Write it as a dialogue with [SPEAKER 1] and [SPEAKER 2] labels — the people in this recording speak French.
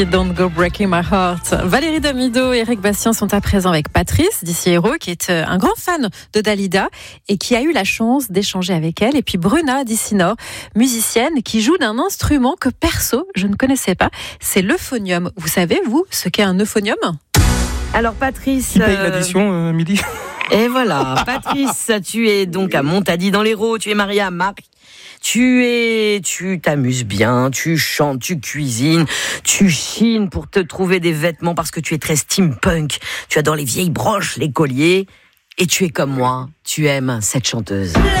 [SPEAKER 1] Don't Go Breaking My Heart. Valérie Damido et Eric Bastien sont à présent avec Patrice d'ici Hérault, qui est un grand fan de Dalida et qui a eu la chance d'échanger avec elle. Et puis Bruna d'ici Nord, musicienne qui joue d'un instrument que perso, je ne connaissais pas. C'est l'euphonium. Vous savez, vous, ce qu'est un euphonium ?
[SPEAKER 2] Alors Patrice...
[SPEAKER 3] Qui paye l'addition, Milly ?
[SPEAKER 2] Et voilà, Patrice, tu es donc à Montady dans l'Hérault, tu es marié à Marc. Tu t'amuses bien, tu chantes, tu cuisines, tu chines pour te trouver des vêtements parce que tu es très steampunk. Tu adores les vieilles broches, les colliers. Et tu es comme moi, tu aimes cette chanteuse.